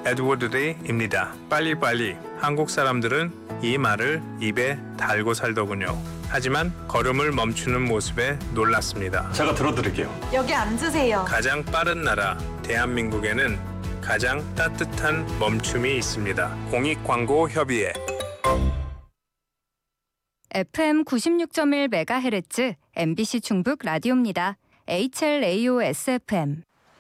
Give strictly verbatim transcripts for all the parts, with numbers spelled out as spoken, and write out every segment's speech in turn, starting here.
에드워드 데이입니다. 빨리빨리. 한국 사람들은 이 말을 입에 달고 살더군요. 하지만 걸음을 멈추는 모습에 놀랐습니다. 제가 들어드릴게요. 여기 앉으세요. 가장 빠른 나라 대한민국에는 가장 따뜻한 멈춤이 있습니다. 공익광고협의회. 에프엠 구십육 점 일 메가헤르츠 엠비씨 충북 라디오입니다. 에이치엘에이오에스에프엠.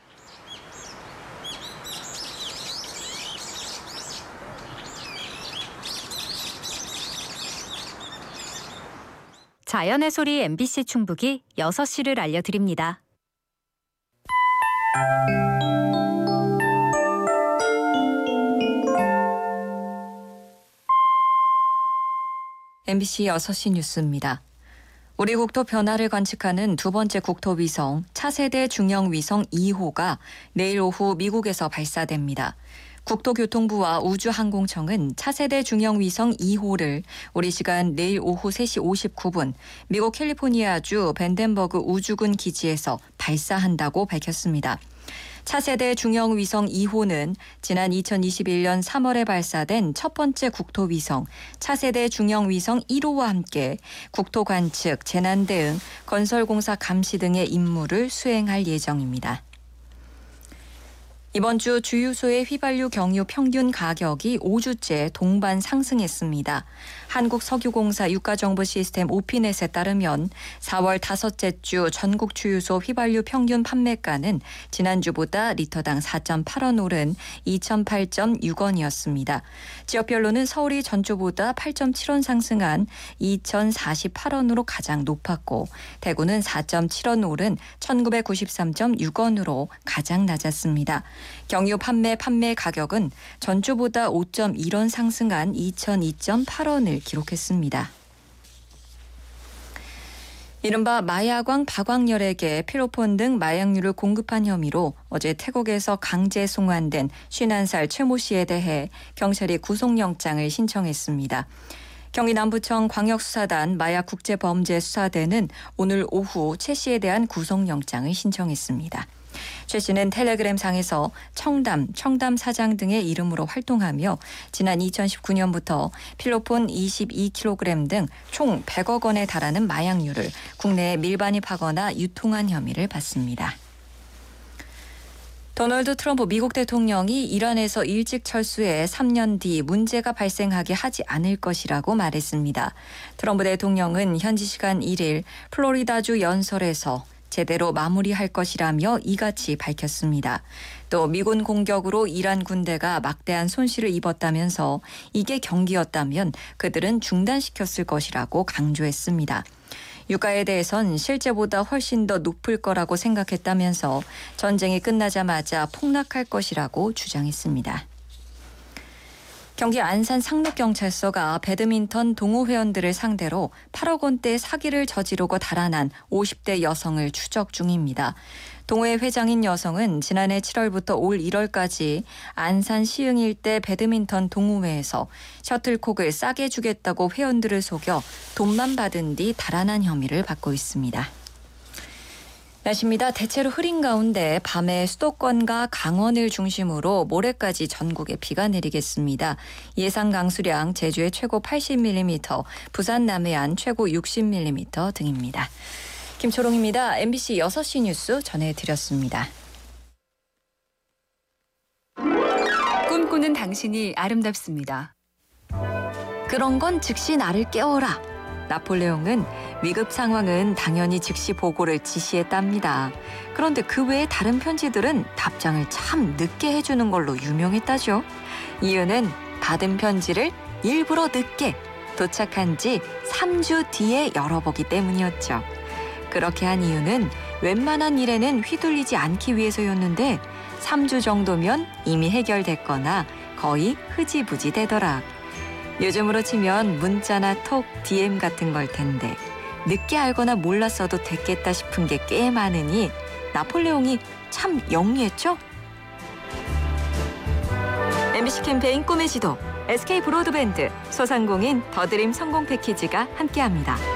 자연의 소리 엠비씨 충북이 여섯 시를 알려드립니다. 엠비씨 여섯 시 뉴스입니다. 우리 국토 변화를 관측하는 두 번째 국토위성 차세대 중형위성 이 호가 내일 오후 미국에서 발사됩니다. 국토교통부와 우주항공청은 차세대 중형위성 이 호를 우리 시간 내일 오후 세 시 오십구 분 미국 캘리포니아주 벤덴버그 우주군 기지에서 발사한다고 밝혔습니다. 차세대 중형위성 이 호는 지난 이천이십일 년 삼월에 발사된 첫 번째 국토위성 차세대 중형위성 일 호와 함께 국토 관측, 재난 대응, 건설공사 감시 등의 임무를 수행할 예정입니다. 이번 주 주유소의 휘발유 경유 평균 가격이 오 주째 동반 상승했습니다. 한국석유공사 유가정보시스템 오피넷에 따르면 사월 다섯째 주 전국 주유소 휘발유 평균 판매가는 지난주보다 리터당 사 점 팔 원 오른 이천팔 점 육 원이었습니다. 지역별로는 서울이 전주보다 팔 점 칠 원 상승한 이천사십팔 원으로 가장 높았고 대구는 사 점 칠 원 오른 천구백구십삼 점 육 원으로 가장 낮았습니다. 경유 판매 판매 가격은 전주보다 오 점 일 원 상승한 이천이 점 팔 원을 기록했습니다. 이른바 마야광 박광렬에게 필로폰 등 마약류를 공급한 혐의로 어제 태국에서 강제 송환된 쉰한 살 최 모 씨에 대해 경찰이 구속영장을 신청했습니다. 경기 남부청 광역수사단 마약국제범죄수사대는 오늘 오후 최 씨에 대한 구속영장을 신청했습니다. 최 씨는 텔레그램상에서 청담, 청담 사장 등의 이름으로 활동하며 지난 이천십구 년부터 필로폰 이십이 킬로그램 등 총 백억 원에 달하는 마약류를 국내에 밀반입하거나 유통한 혐의를 받습니다. 도널드 트럼프 미국 대통령이 이란에서 일찍 철수해 삼 년 뒤 문제가 발생하게 하지 않을 것이라고 말했습니다. 트럼프 대통령은 현지 시간 일 일 플로리다주 연설에서 제대로 마무리할 것이라며 이같이 밝혔습니다. 또 미군 공격으로 이란 군대가 막대한 손실을 입었다면서 이게 경기였다면 그들은 중단시켰을 것이라고 강조했습니다. 유가에 대해선 실제보다 훨씬 더 높을 거라고 생각했다면서 전쟁이 끝나자마자 폭락할 것이라고 주장했습니다. 경기 안산 상록경찰서가 배드민턴 동호회원들을 상대로 팔억 원대 사기를 저지르고 달아난 오십 대 여성을 추적 중입니다. 동호회 회장인 여성은 지난해 칠월부터 올 일월까지 안산 시흥 일대 배드민턴 동호회에서 셔틀콕을 싸게 주겠다고 회원들을 속여 돈만 받은 뒤 달아난 혐의를 받고 있습니다. 날씨입니다. 대체로 흐린 가운데 밤에 수도권과 강원을 중심으로 모레까지 전국에 비가 내리겠습니다. 예상 강수량 제주의 최고 팔십 밀리미터, 부산 남해안 최고 육십 밀리미터 등입니다. 김초롱입니다. 엠비씨 여섯 시 뉴스 전해드렸습니다. 꿈꾸는 당신이 아름답습니다. 그런 건 즉시 나를 깨워라. 나폴레옹은 위급 상황은 당연히 즉시 보고를 지시했답니다. 그런데 그 외에 다른 편지들은 답장을 참 늦게 해주는 걸로 유명했다죠. 이유는 받은 편지를 일부러 늦게 도착한 지 삼 주 뒤에 열어보기 때문이었죠. 그렇게 한 이유는 웬만한 일에는 휘둘리지 않기 위해서였는데 삼 주 정도면 이미 해결됐거나 거의 흐지부지 되더라. 요즘으로 치면 문자나 톡, 디엠 같은 걸 텐데 늦게 알거나 몰랐어도 됐겠다 싶은 게 꽤 많으니 나폴레옹이 참 영리했죠? 엠비씨 캠페인 꿈의 지도, 에스케이 브로드밴드, 소상공인 더드림 성공 패키지가 함께합니다.